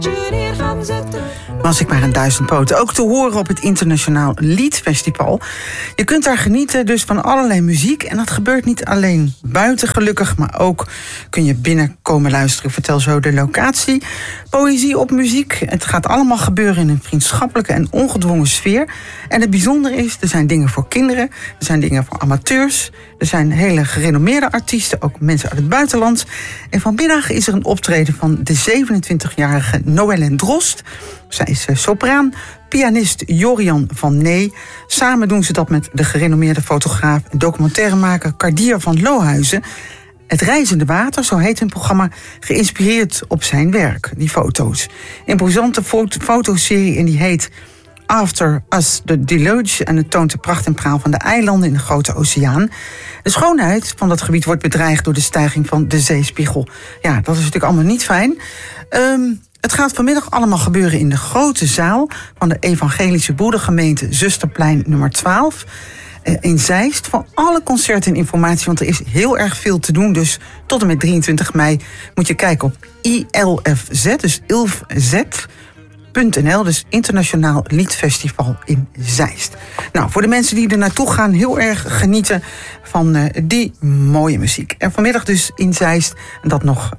Was ik maar een 1000 poten. Ook te horen op het Internationaal Liedfestival. Je kunt daar genieten dus van allerlei muziek. En dat gebeurt niet alleen buiten gelukkig, maar ook kun je binnen komen luisteren. Ik vertel zo de locatie. Poëzie op muziek. Het gaat allemaal gebeuren in een vriendschappelijke en ongedwongen sfeer. En het bijzondere is, er zijn dingen voor kinderen. Er zijn dingen voor amateurs. Er zijn hele gerenommeerde artiesten, ook mensen uit het buitenland. En vanmiddag is er een optreden van de 27-jarige Noëlle Drost. Zij is sopraan, pianist Jorian van Nee. Samen doen ze dat met de gerenommeerde fotograaf en documentairemaker Cardier van Lohuizen. Het Reizende Water, zo heet hun programma, geïnspireerd op zijn werk, die foto's. Een imposante fotoserie en die heet After Us the Deluge. En het toont de pracht en praal van de eilanden in de Grote Oceaan. De schoonheid van dat gebied wordt bedreigd door de stijging van de zeespiegel. Ja, dat is natuurlijk allemaal niet fijn. Het gaat vanmiddag allemaal gebeuren in de grote zaal van de Evangelische Broedergemeente Zusterplein nummer 12 in Zeist. Voor alle concerten en informatie, want er is heel erg veel te doen. Dus tot en met 23 mei moet je kijken op ILFZ, dus ILFZ.nl, dus Internationaal Liedfestival in Zeist. Nou, voor de mensen die er naartoe gaan, heel erg genieten van die mooie muziek. En vanmiddag dus in Zeist, en dat nog